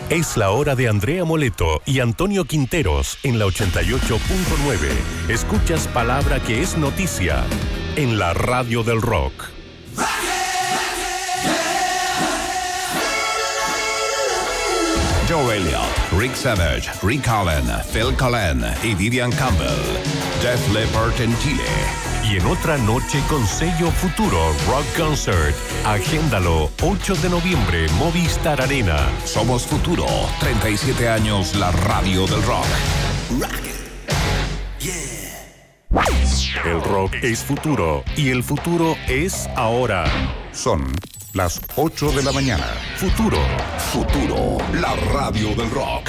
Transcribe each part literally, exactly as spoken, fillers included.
Es la hora de Andrea Moleto y Antonio Quinteros en la ochenta y ocho punto nueve. Escuchas palabra que es noticia en la radio del rock. Joe Elliott, Rick Savage, Rick Allen, Phil Collen y Vivian Campbell. Def Leppard en Chile. Y en otra noche con sello Futuro Rock Concert. Agéndalo, ocho de noviembre, Movistar Arena. Somos Futuro, treinta y siete años, la radio del rock. Rock. Yeah. El rock es futuro y el futuro es ahora. Son las ocho de la mañana. Futuro. Futuro, la radio del rock.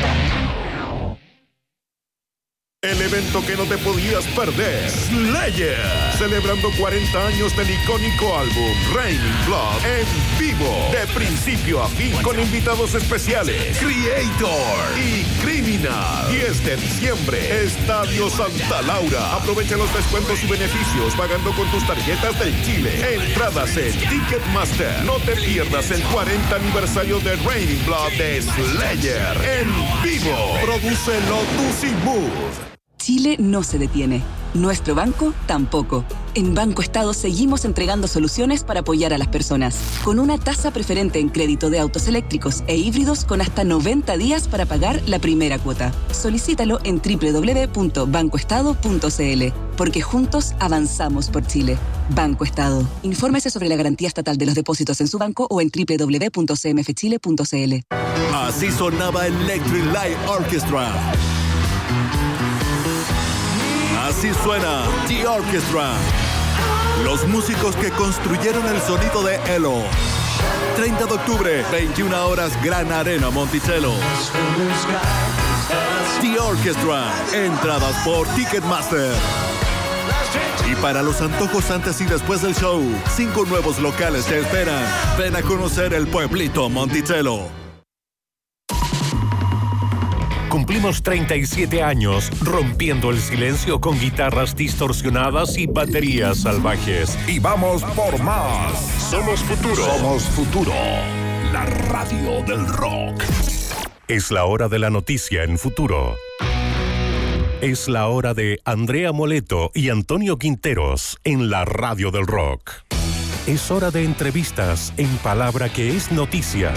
El evento que no te podías perder, Slayer, celebrando cuarenta años del icónico álbum Raining Blood en vivo, de principio a fin, con invitados especiales, Creator y Criminal. diez de diciembre, Estadio Santa Laura. Aprovecha los descuentos y beneficios pagando con tus tarjetas del Chile. Entradas en Ticketmaster. No te pierdas el cuarenta aniversario de Raining Blood de Slayer en vivo. Produce Lotus y Move. Chile no se detiene. Nuestro banco tampoco. En Banco Estado seguimos entregando soluciones para apoyar a las personas. Con una tasa preferente en crédito de autos eléctricos e híbridos con hasta noventa días para pagar la primera cuota. Solicítalo en doble u doble u doble u punto banco estado punto c l. Porque juntos avanzamos por Chile. Banco Estado. Infórmese sobre la garantía estatal de los depósitos en su banco o en doble u doble u doble u punto c m f chile punto c l. Así sonaba Electric Light Orchestra. Así suena The Orchestra. Los músicos que construyeron el sonido de Elo. treinta de octubre, veintiuna horas, Gran Arena Monticello. The Orchestra. Entradas por Ticketmaster. Y para los antojos antes y después del show, cinco nuevos locales te esperan. Ven a conocer el pueblito Monticello. Cumplimos treinta y siete años rompiendo el silencio con guitarras distorsionadas y baterías salvajes. Y vamos por más. Somos Futuro. Somos Futuro, la radio del rock. Es la hora de la noticia en Futuro. Es la hora de Andrea Moleto y Antonio Quinteros en la radio del rock. Es hora de entrevistas en palabra que es noticia.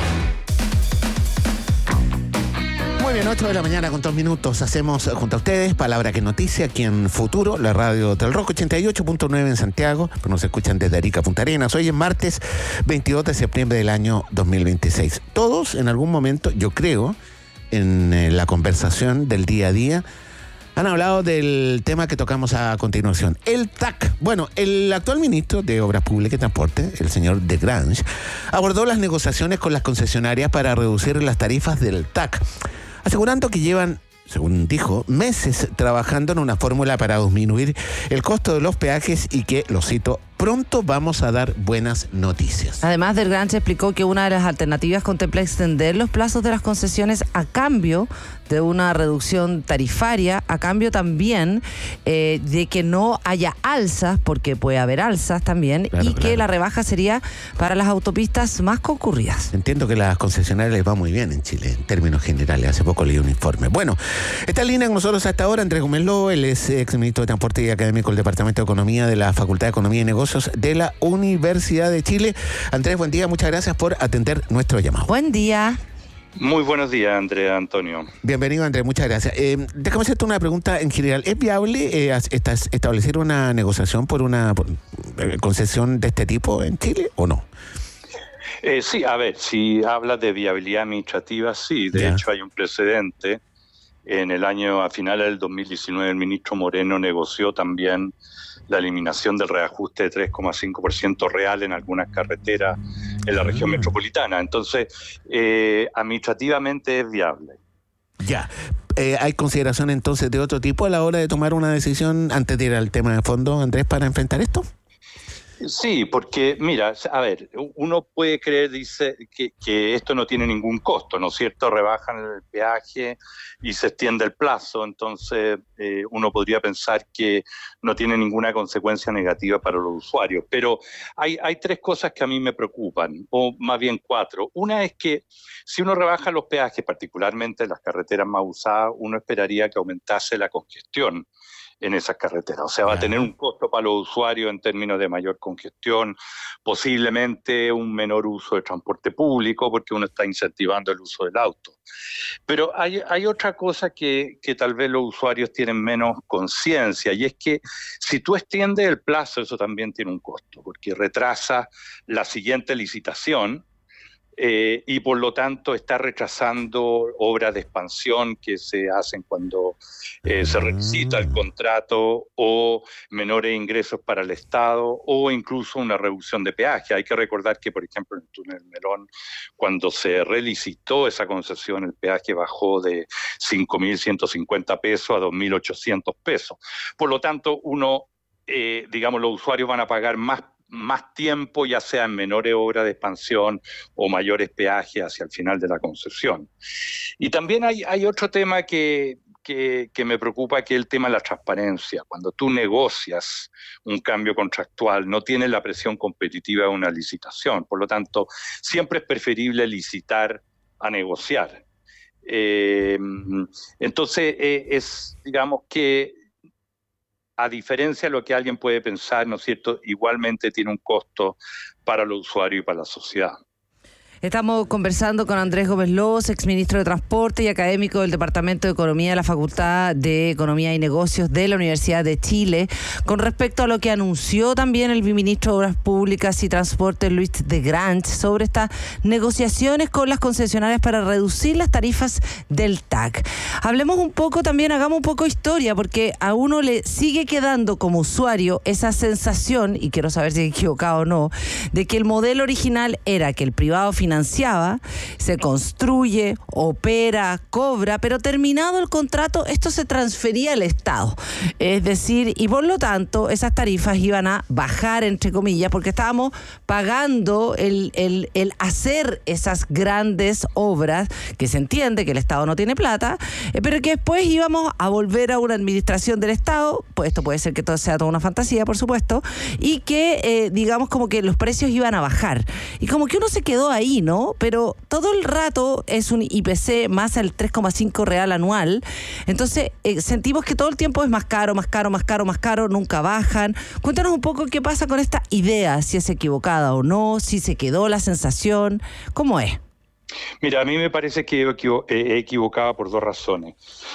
Muy bien, ocho de la mañana con dos minutos. Hacemos junto a ustedes Palabra que Noticia aquí en Futuro, la radio del rock, ochenta y ocho punto nueve en Santiago, pero nos escuchan desde Arica, Punta Arenas. Hoy es martes veintidós de septiembre del año dos mil veintiséis. Todos en algún momento, yo creo, en eh, la conversación del día a día, han hablado del tema que tocamos a continuación, el T A C. Bueno, el actual ministro de Obras Públicas y Transporte, el señor De Grange, abordó las negociaciones con las concesionarias para reducir las tarifas del T A C, asegurando que llevan, según dijo, meses trabajando en una fórmula para disminuir el costo de los peajes y que, lo cito, pronto vamos a dar buenas noticias. Además, Del Grange explicó que una de las alternativas contempla extender los plazos de las concesiones a cambio de una reducción tarifaria, a cambio también eh, de que no haya alzas, porque puede haber alzas también, claro, y claro. que la rebaja sería para las autopistas más concurridas. Entiendo que a las concesionarias les va muy bien en Chile, en términos generales. Hace poco leí un informe. Bueno, está en línea con nosotros hasta ahora Andrés Gómez Lobo, él es exministro de Transporte y académico del Departamento de Economía de la Facultad de Economía y Negocios de la Universidad de Chile. Andrés, buen día, muchas gracias por atender nuestro llamado. Buen día. Muy buenos días, Andrea, Antonio. Bienvenido, Andrés, muchas gracias. Eh, déjame hacerte una pregunta en general. ¿Es viable eh, establecer una negociación por una por, eh, concesión de este tipo en Chile o no? Eh, sí, a ver, si hablas de viabilidad administrativa, sí. De ya. hecho, hay un precedente. En el año, a finales del dos mil diecinueve, el ministro Moreno negoció también la eliminación del reajuste de tres coma cinco por ciento real en algunas carreteras en la región metropolitana. Entonces, eh, administrativamente es viable. Ya. Eh, ¿Hay consideración entonces de otro tipo a la hora de tomar una decisión antes de ir al tema de fondo, Andrés, para enfrentar esto? Sí, porque mira, a ver, uno puede creer, dice, que, que esto no tiene ningún costo, ¿no es cierto? Rebajan el peaje y se extiende el plazo, entonces eh, uno podría pensar que no tiene ninguna consecuencia negativa para los usuarios. Pero hay, hay tres cosas que a mí me preocupan, o más bien cuatro. Una es que si uno rebaja los peajes, particularmente en las carreteras más usadas, uno esperaría que aumentase la congestión en esas carreteras. O sea, va a tener un costo para los usuarios en términos de mayor congestión, posiblemente un menor uso de transporte público, porque uno está incentivando el uso del auto. Pero hay, hay otra cosa que, que tal vez los usuarios tienen menos conciencia, y es que si tú extiendes el plazo, eso también tiene un costo, porque retrasa la siguiente licitación, Eh, y por lo tanto está retrasando obras de expansión que se hacen cuando eh, se revisita el contrato, o menores ingresos para el Estado, o incluso una reducción de peaje. Hay que recordar que, por ejemplo, en el túnel Melón, cuando se relicitó esa concesión, el peaje bajó de cinco mil ciento cincuenta pesos a dos mil ochocientos pesos. Por lo tanto, uno, eh, digamos, los usuarios van a pagar más más tiempo, ya sea en menores obras de expansión o mayores peajes hacia el final de la concesión. Y también hay, hay otro tema que, que, que me preocupa, que es el tema de la transparencia. Cuando tú negocias un cambio contractual, no tienes la presión competitiva de una licitación. Por lo tanto, siempre es preferible licitar a negociar. Eh, entonces, eh, es, digamos que, a diferencia de lo que alguien puede pensar, ¿no es cierto?, igualmente tiene un costo para los usuarios y para la sociedad. Estamos conversando con Andrés Gómez Lobos, exministro de Transporte y académico del Departamento de Economía de la Facultad de Economía y Negocios de la Universidad de Chile, con respecto a lo que anunció también el viceministro de Obras Públicas y Transporte, Luis de Grange, sobre estas negociaciones con las concesionarias para reducir las tarifas del T A C. Hablemos un poco también, hagamos un poco historia, porque a uno le sigue quedando como usuario esa sensación, y quiero saber si he equivocado o no, de que el modelo original era que el privado financiaba financiaba, se construye, opera, cobra, pero terminado el contrato, esto se transfería al Estado. Es decir, y por lo tanto, esas tarifas iban a bajar, entre comillas, porque estábamos pagando el, el, el hacer esas grandes obras, que se entiende que el Estado no tiene plata, eh, pero que después íbamos a volver a una administración del Estado, pues esto puede ser que todo sea toda una fantasía, por supuesto, y que, eh, digamos, como que los precios iban a bajar. Y como que uno se quedó ahí, ¿no? Pero todo el rato es un I P C más el tres coma cinco real anual. Entonces, eh, sentimos que todo el tiempo es más caro, más caro, más caro, más caro, nunca bajan. Cuéntanos un poco qué pasa con esta idea, si es equivocada o no, si se quedó la sensación, ¿cómo es? Mira, a mí me parece que he equivocado por dos razones.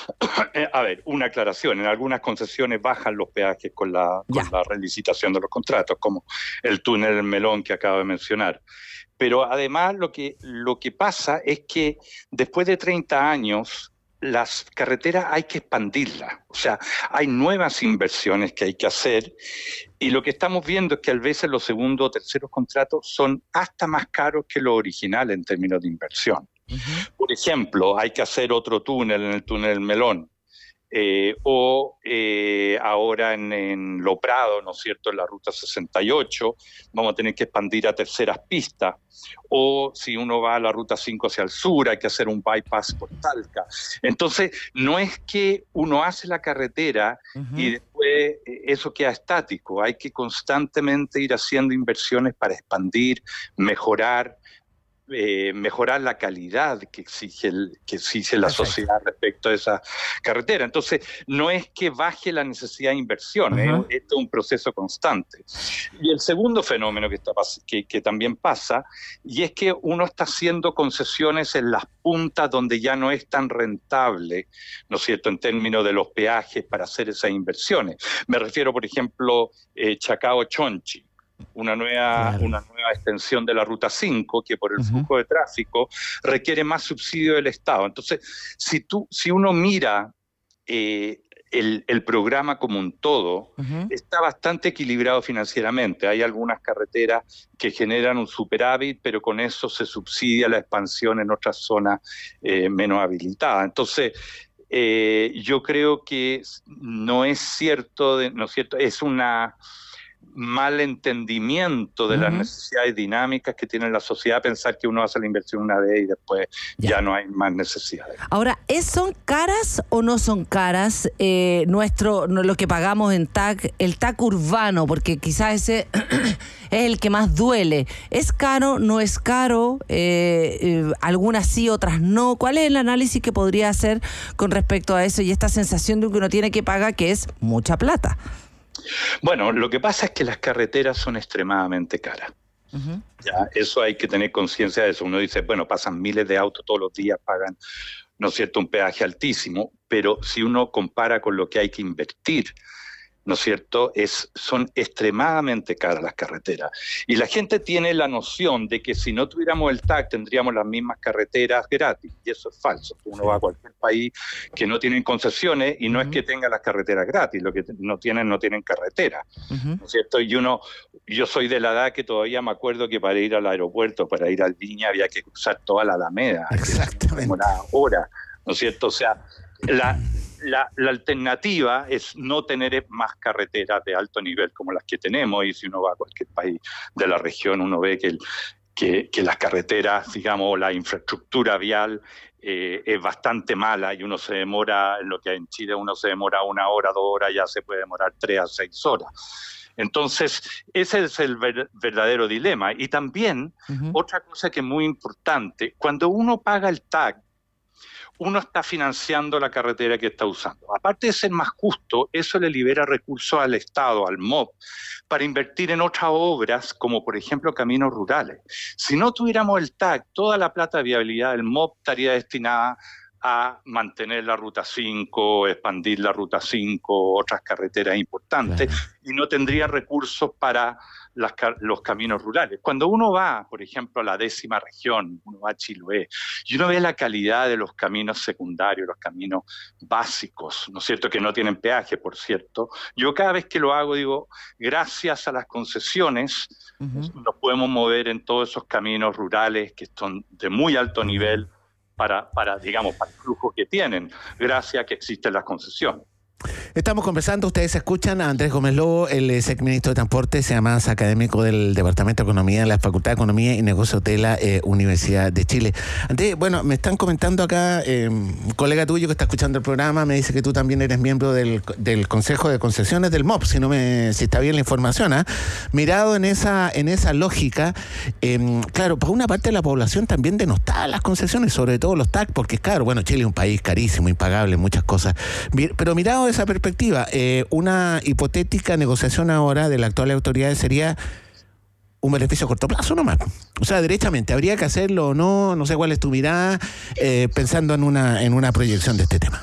A ver, una aclaración. En algunas concesiones bajan los peajes con la, con la relicitación de los contratos, como el túnel Melón que acabo de mencionar. Pero además lo que, lo que pasa es que después de treinta años, las carreteras hay que expandirlas. O sea, hay nuevas inversiones que hay que hacer, y lo que estamos viendo es que a veces los segundos o terceros contratos son hasta más caros que los originales en términos de inversión. Uh-huh. Por ejemplo, hay que hacer otro túnel en el túnel Melón. Eh, o eh, ahora en, en Lo Prado, ¿no es cierto?, en la ruta sesenta y ocho, vamos a tener que expandir a terceras pistas. O si uno va a la ruta cinco hacia el sur, hay que hacer un bypass por Talca. Entonces, no es que uno hace la carretera uh-huh. y después eso queda estático. Hay que constantemente ir haciendo inversiones para expandir, mejorar, Eh, mejorar la calidad que exige, el, que exige la Perfecto. Sociedad respecto a esa carretera. Entonces, no es que baje la necesidad de inversión, uh-huh. ¿eh? Esto es un proceso constante. Y el segundo fenómeno que, está, que, que también pasa, y es que uno está haciendo concesiones en las puntas donde ya no es tan rentable, ¿no es cierto?, en términos de los peajes para hacer esas inversiones. Me refiero, por ejemplo, eh, Chacao-Chonchi. Una nueva, claro. una nueva extensión de la Ruta cinco que por el uh-huh. flujo de tráfico requiere más subsidio del Estado. Entonces, si, tú, si uno mira eh, el, el programa como un todo, uh-huh. está bastante equilibrado financieramente. Hay algunas carreteras que generan un superávit, pero con eso se subsidia la expansión en otras zonas eh, menos habilitadas. Entonces, eh, yo creo que no es cierto, ¿no es cierto? Es una... mal entendimiento de uh-huh. las necesidades dinámicas que tiene la sociedad, pensar que uno hace la inversión una vez y después ya, ya no hay más necesidades. Ahora, ¿son caras o no son caras eh, nuestro lo que pagamos en T A C, el T A C urbano? Porque quizás ese es el que más duele. ¿Es caro? ¿No es caro? Eh, eh, algunas sí, otras no. ¿Cuál es el análisis que podría hacer con respecto a eso y esta sensación de que uno tiene que pagar, que es mucha plata? Bueno, lo que pasa es que las carreteras son extremadamente caras. Uh-huh. Ya, eso hay que tener conciencia de eso. Uno dice, bueno, pasan miles de autos todos los días, pagan, ¿no es cierto?, un peaje altísimo, pero si uno compara con lo que hay que invertir, ¿no es cierto?, es, son extremadamente caras las carreteras. Y la gente tiene la noción de que si no tuviéramos el T A C tendríamos las mismas carreteras gratis, y eso es falso. Uno va a cualquier país que no tienen concesiones y no uh-huh. es que tenga las carreteras gratis, lo que no tienen, no tienen carretera, uh-huh. ¿no es cierto? Y uno, yo soy de la edad que todavía me acuerdo que para ir al aeropuerto, para ir al Viña, había que cruzar toda la Alameda. Exactamente. Una hora, ¿no es cierto? O sea, la... La, la alternativa es no tener más carreteras de alto nivel como las que tenemos, y si uno va a cualquier país de la región uno ve que, el, que, que las carreteras, digamos, la infraestructura vial eh, es bastante mala, y uno se demora, en lo que en Chile uno se demora una hora, dos horas, ya se puede demorar tres a seis horas. Entonces, ese es el ver, verdadero dilema. Y también, uh-huh. otra cosa que es muy importante, cuando uno paga el T A C, uno está financiando la carretera que está usando. Aparte de ser más justo, eso le libera recursos al Estado, al M O P, para invertir en otras obras, como por ejemplo caminos rurales. Si no tuviéramos el T A C, toda la plata de viabilidad del M O P estaría destinada a mantener la Ruta cinco, expandir la Ruta cinco, otras carreteras importantes, claro. y no tendría recursos para las, los caminos rurales. Cuando uno va, por ejemplo, a la décima región, uno va a Chiloé, y uno ve la calidad de los caminos secundarios, los caminos básicos, ¿no es cierto?, que no tienen peaje, por cierto. Yo cada vez que lo hago digo, gracias a las concesiones, uh-huh. nos podemos mover en todos esos caminos rurales que son de muy alto nivel, Para, para, digamos, para el flujo que tienen, gracias a que existen las concesiones. Estamos conversando, ustedes escuchan a Andrés Gómez Lobo, el ex ministro de Transporte, se llama académico del Departamento de Economía en la Facultad de Economía y Negocios de la eh, Universidad de Chile. Andrés, bueno, me están comentando acá, eh, un colega tuyo que está escuchando el programa, me dice que tú también eres miembro del, del Consejo de Concesiones del M O P, si no me, si está bien la información, ¿eh? Mirado en esa, en esa lógica, eh, claro, para una parte de la población también denostada las concesiones, sobre todo los T A C, porque claro, bueno, Chile es un país carísimo, impagable, muchas cosas, pero mirado de esa perspectiva, eh, una hipotética negociación ahora de la actual autoridad sería un beneficio a corto plazo nomás. O sea, derechamente, ¿habría que hacerlo o no? No sé cuál es tu mirada, eh, pensando en una, en una proyección de este tema.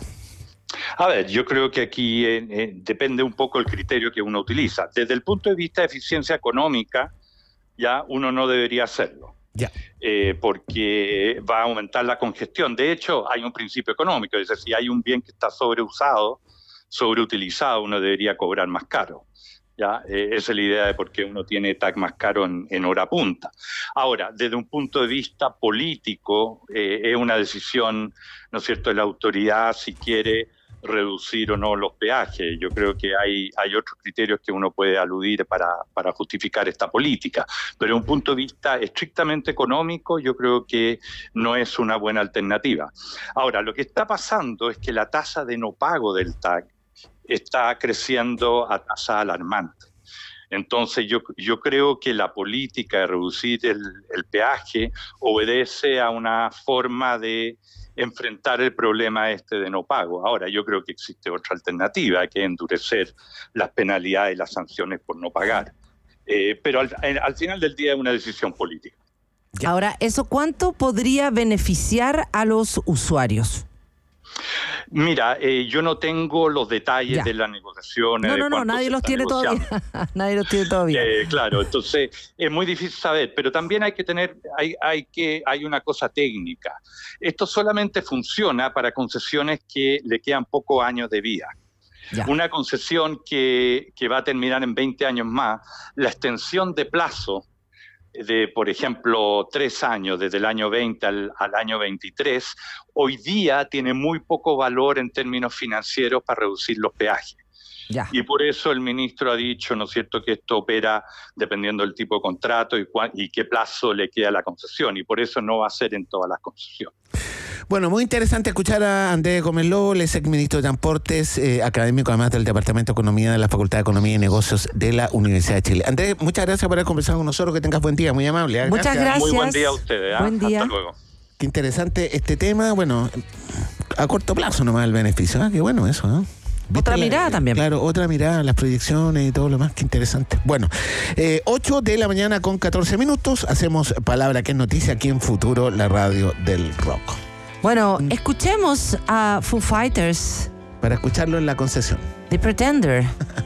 A ver, yo creo que aquí eh, eh, depende un poco el criterio que uno utiliza. Desde el punto de vista de eficiencia económica, ya uno no debería hacerlo. Ya. Eh, porque va a aumentar la congestión. De hecho, hay un principio económico, es decir, si hay un bien que está sobreusado, sobreutilizado, uno debería cobrar más caro. ¿Ya? Eh, esa es la idea de por qué uno tiene T A C más caro en, en hora punta. Ahora, desde un punto de vista político, eh, es una decisión, ¿no es cierto?, de la autoridad si quiere reducir o no los peajes. Yo creo que hay, hay otros criterios que uno puede aludir para, para justificar esta política, pero desde un punto de vista estrictamente económico, yo creo que no es una buena alternativa. Ahora, lo que está pasando es que la tasa de no pago del T A C está creciendo a tasa alarmante. Entonces yo, yo creo que la política de reducir el, el peaje obedece a una forma de enfrentar el problema este de no pago. Ahora, yo creo que existe otra alternativa, que es endurecer las penalidades y las sanciones por no pagar. Eh, pero al, al final del día es una decisión política. Ahora, ¿eso cuánto podría beneficiar a los usuarios? Mira, eh, yo no tengo los detalles ya. de las negociaciones. No, no, no, nadie los tiene todavía. Nadie los tiene todavía. Eh, claro, entonces es muy difícil saber, pero también hay que tener, hay, hay que, hay una cosa técnica. Esto solamente funciona para concesiones que le quedan pocos años de vida. Ya. Una concesión que, que va a terminar en veinte años más, la extensión de plazo de, por ejemplo, tres años, desde el año veinte al, al año veintitrés, hoy día tiene muy poco valor en términos financieros para reducir los peajes. Ya. Y por eso el ministro ha dicho, ¿no es cierto?, que esto opera dependiendo del tipo de contrato y, cuán, y qué plazo le queda a la concesión, y por eso no va a ser en todas las concesiones. Bueno, muy interesante escuchar a Andrés Gómez Lobo, el ex ministro de Transportes, eh, académico además del Departamento de Economía de la Facultad de Economía y Negocios de la Universidad de Chile. Andrés, muchas gracias por haber conversado con nosotros, que tengas buen día, muy amable. ¿eh? Muchas gracias. Muy buen día a ustedes. ¿eh? Buen día. Hasta luego. Qué interesante este tema, bueno, a corto plazo nomás el beneficio, ¿eh? Qué bueno eso, ¿no? Otra la, mirada también. Claro, otra mirada, las proyecciones y todo lo más, qué interesante. Bueno, eh, ocho de la mañana con catorce minutos, hacemos Palabra que es Noticia aquí en Futuro, la radio del rock. Bueno, escuchemos a Foo Fighters. Para escucharlo en la concesión. The Pretender.